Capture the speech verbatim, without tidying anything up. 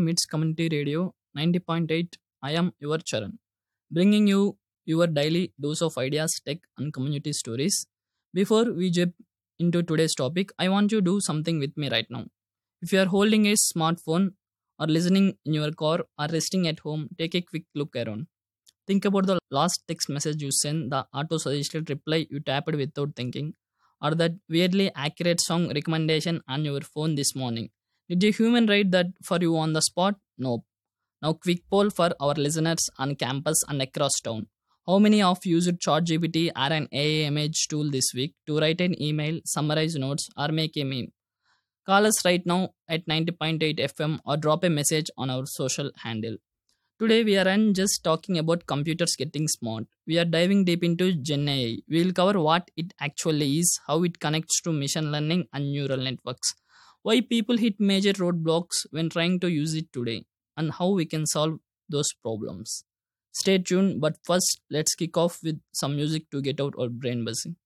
meets Community Radio ninety point eight. I am your Charan, bringing you your daily dose of ideas, tech, and community stories. Before we jump into today's topic, I want you to do something with me right now. If you are holding a smartphone or listening in your car or resting at home, take a quick look around. Think about the last text message you sent, the auto suggested reply you tapped without thinking, or that weirdly accurate song recommendation on your phone this morning. Did a human write that for you on the spot? Nope. Now, quick poll for our listeners on campus and across town. How many of you used ChatGPT or an A I image tool this week to write an email, summarize notes, or make a meme? Call us right now at ninety point eight F M or drop a message on our social handle. Today, we aren't just talking about computers getting smart. We are diving deep into Gen A I. We will cover what it actually is, how it connects to machine learning and neural networks, why people hit major roadblocks when trying to use it today, and how we can solve those problems. Stay tuned, but first, let's kick off with some music to get out our brain buzzing.